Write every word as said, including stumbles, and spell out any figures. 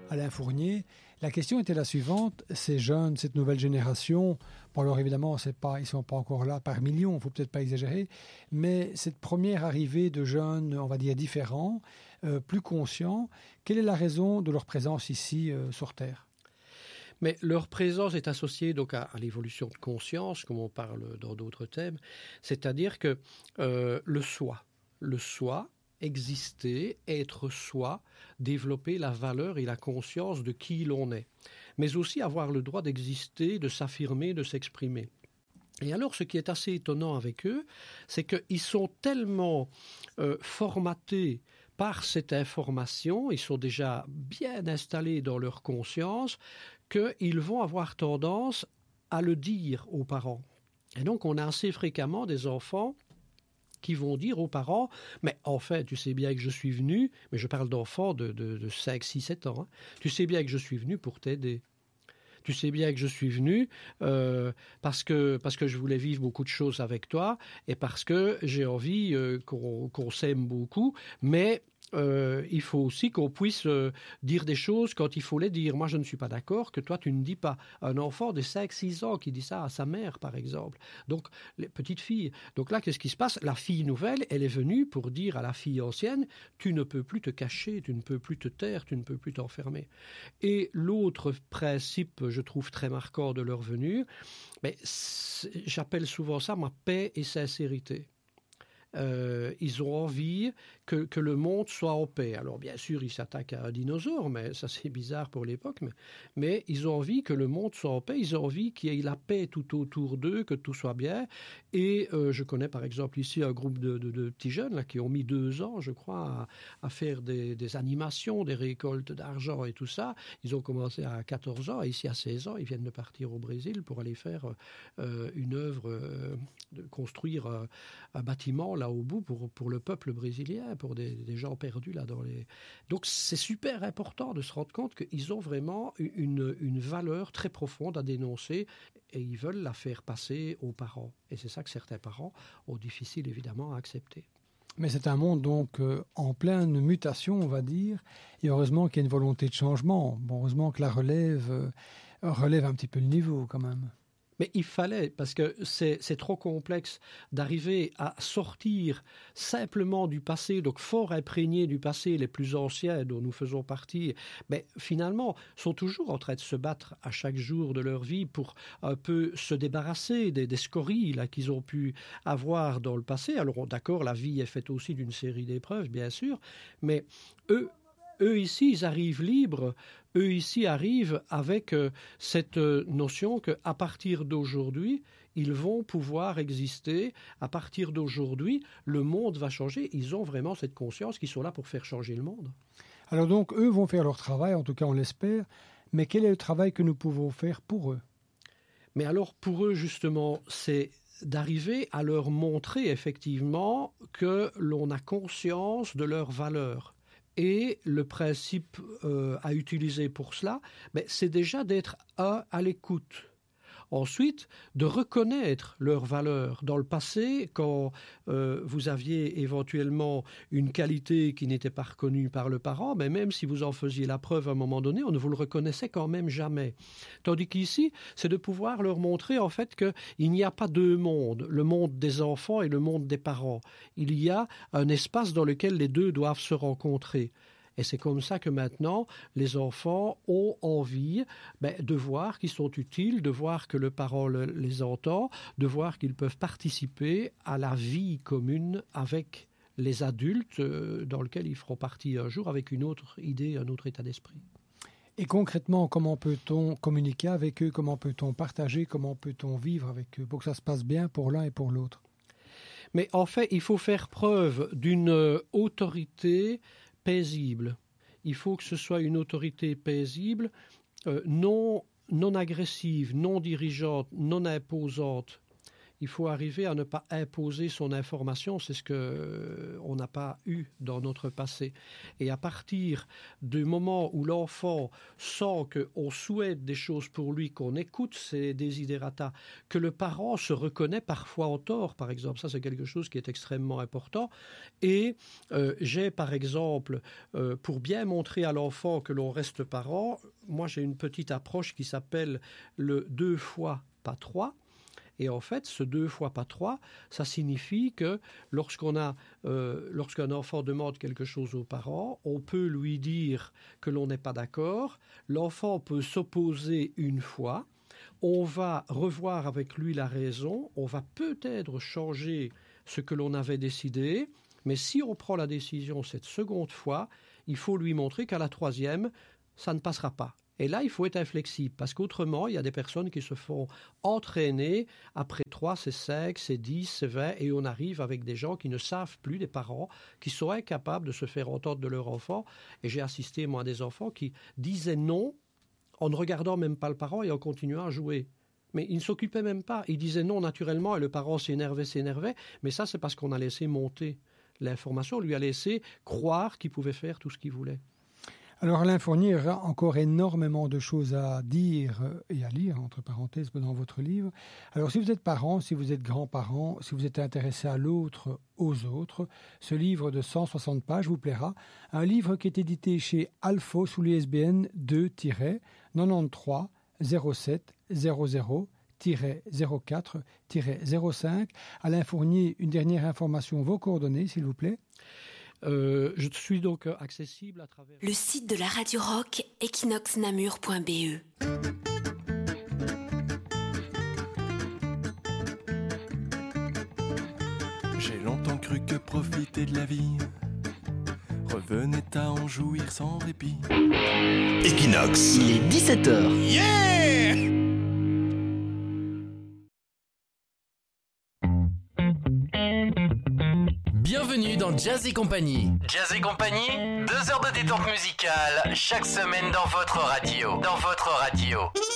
Alain Fournier. La question était la suivante. Ces jeunes, cette nouvelle génération, bon alors évidemment, c'est pas, ils ne sont pas encore là par millions, il ne faut peut-être pas exagérer, mais cette première arrivée de jeunes, on va dire, différents, euh, plus conscients, quelle est la raison de leur présence ici euh, sur Terre ? Mais leur présence est associée donc à, à l'évolution de conscience, comme on parle dans d'autres thèmes, c'est-à-dire que euh, le soi, le soi, exister, être soi, développer la valeur et la conscience de qui l'on est, mais aussi avoir le droit d'exister, de s'affirmer, de s'exprimer. Et alors, ce qui est assez étonnant avec eux, c'est qu'ils sont tellement euh, formatés par cette information, ils sont déjà bien installés dans leur conscience, qu'ils vont avoir tendance à le dire aux parents. Et donc, on a assez fréquemment des enfants qui vont dire aux parents « Mais en fait, tu sais bien que je suis venu, mais je parle d'enfants de, de, de cinq, six, sept ans, hein, tu sais bien que je suis venu pour t'aider. Tu sais bien que je suis venu euh, parce que, parce que je voulais vivre beaucoup de choses avec toi et parce que j'ai envie euh, qu'on, qu'on s'aime beaucoup, mais... Euh, il faut aussi qu'on puisse euh, dire des choses quand il faut les dire. Moi, je ne suis pas d'accord que toi, tu ne dis pas. Un enfant de cinq six ans qui dit ça à sa mère, par exemple. Donc, les petites filles. Donc là, qu'est-ce qui se passe ? La fille nouvelle, elle est venue pour dire à la fille ancienne, tu ne peux plus te cacher, tu ne peux plus te taire, tu ne peux plus t'enfermer. Et l'autre principe, je trouve très marquant de leur venue, mais j'appelle souvent ça ma paix et sincérité. Euh, ils ont envie que, que le monde soit en paix. Alors bien sûr, ils s'attaquent à un dinosaure, mais ça c'est bizarre pour l'époque, mais, mais ils ont envie que le monde soit en paix, ils ont envie qu'il y ait la paix tout autour d'eux, que tout soit bien. Et euh, je connais par exemple ici un groupe de, de, de petits jeunes là, qui ont mis deux ans, je crois, à, à faire des, des animations, des récoltes d'argent et tout ça. Ils ont commencé à quatorze ans, et ici à seize ans, ils viennent de partir au Brésil pour aller faire euh, une œuvre, euh, de construire euh, un bâtiment là au bout pour, pour le peuple brésilien, pour des, des gens perdus là dans les... Donc c'est super important de se rendre compte qu'ils ont vraiment une, une valeur très profonde à dénoncer et ils veulent la faire passer aux parents. Et c'est ça que certains parents ont difficile évidemment à accepter. Mais c'est un monde donc euh, en pleine mutation, on va dire, et heureusement qu'il y a une volonté de changement. Bon, heureusement que la relève euh, relève un petit peu le niveau quand même. Mais il fallait, parce que c'est, c'est trop complexe d'arriver à sortir simplement du passé, donc fort imprégné du passé, les plus anciens dont nous faisons partie, mais finalement sont toujours en train de se battre à chaque jour de leur vie pour un peu se débarrasser des, des scories là, qu'ils ont pu avoir dans le passé. Alors d'accord, la vie est faite aussi d'une série d'épreuves, bien sûr, mais eux... Eux ici, ils arrivent libres, eux ici arrivent avec euh, cette euh, notion qu'à partir d'aujourd'hui, ils vont pouvoir exister, à partir d'aujourd'hui, le monde va changer. Ils ont vraiment cette conscience qu'ils sont là pour faire changer le monde. Alors donc, eux vont faire leur travail, en tout cas on l'espère, mais quel est le travail que nous pouvons faire pour eux ? Mais alors pour eux, justement, c'est d'arriver à leur montrer effectivement que l'on a conscience de leurs valeurs. Et le principe euh, à utiliser pour cela, ben, c'est déjà d'être un, à l'écoute. Ensuite, de reconnaître leurs valeurs. Dans le passé, quand euh, vous aviez éventuellement une qualité qui n'était pas reconnue par le parent, mais même si vous en faisiez la preuve à un moment donné, on ne vous le reconnaissait quand même jamais. Tandis qu'ici, c'est de pouvoir leur montrer en fait qu'il n'y a pas deux mondes, le monde des enfants et le monde des parents. Il y a un espace dans lequel les deux doivent se rencontrer. Et c'est comme ça que maintenant, les enfants ont envie ben, de voir qu'ils sont utiles, de voir que le parent le, les entend, de voir qu'ils peuvent participer à la vie commune avec les adultes euh, dans lequel ils feront partie un jour avec une autre idée, un autre état d'esprit. Et concrètement, comment peut-on communiquer avec eux ? Comment peut-on partager ? Comment peut-on vivre avec eux pour que ça se passe bien pour l'un et pour l'autre ? Mais en fait, il faut faire preuve d'une autorité paisible. Il faut que ce soit une autorité paisible, euh, non, non agressive, non dirigeante, non imposante. Il faut arriver à ne pas imposer son information, c'est ce qu'on n'a pas eu dans notre passé. Et à partir du moment où l'enfant sent qu'on souhaite des choses pour lui, qu'on écoute ses desiderata, que le parent se reconnaît parfois en tort, par exemple, ça c'est quelque chose qui est extrêmement important. Et euh, j'ai par exemple, euh, pour bien montrer à l'enfant que l'on reste parent, moi j'ai une petite approche qui s'appelle le deux fois pas trois. Et en fait, ce deux fois pas trois, ça signifie que lorsqu'on a, euh, lorsqu'un enfant demande quelque chose aux parents, on peut lui dire que l'on n'est pas d'accord. L'enfant peut s'opposer une fois. On va revoir avec lui la raison. On va peut-être changer ce que l'on avait décidé. Mais si on prend la décision cette seconde fois, il faut lui montrer qu'à la troisième, ça ne passera pas. Et là, il faut être inflexible, parce qu'autrement, il y a des personnes qui se font entraîner. Après trois, c'est cinq, c'est dix, c'est vingt, et on arrive avec des gens qui ne savent plus, des parents, qui sont incapables de se faire entendre de leur enfant. Et j'ai assisté, moi, à des enfants qui disaient non en ne regardant même pas le parent et en continuant à jouer. Mais ils ne s'occupaient même pas. Ils disaient non naturellement, et le parent s'énervait, s'énervait. Mais ça, c'est parce qu'on a laissé monter l'information, on lui a laissé croire qu'il pouvait faire tout ce qu'il voulait. Alors Alain Fournier a encore énormément de choses à dire et à lire, entre parenthèses, dans votre livre. Alors si vous êtes parent, si vous êtes grand-parent, si vous êtes intéressé à l'autre, aux autres, ce livre de cent soixante pages vous plaira. Un livre qui est édité chez Alpho sous l'I S B N deux neuf trois zéro sept zéro zéro zéro quatre zéro cinq. Alain Fournier, une dernière information, vos coordonnées, s'il vous plaît. Euh, je suis donc accessible à travers... Le site de la Radio Rock, equinox namur point b e. J'ai longtemps cru que profiter de la vie revenait à en jouir sans répit. Equinox, il est dix-sept heures. Yeah! Bienvenue dans Jazz et Compagnie. Jazz et Compagnie, deux heures de détente musicale chaque semaine dans votre radio. Dans votre radio.